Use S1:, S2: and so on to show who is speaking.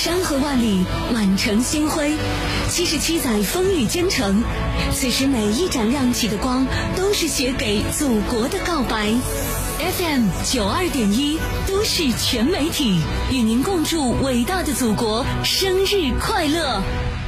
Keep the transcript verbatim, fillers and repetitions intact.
S1: 山河万里，满城星辉，七十七载风雨兼程。此时每一盏亮起的光，都是写给祖国的告白。F M 九二点一都市全媒体，与您共祝伟大的祖国生日快乐。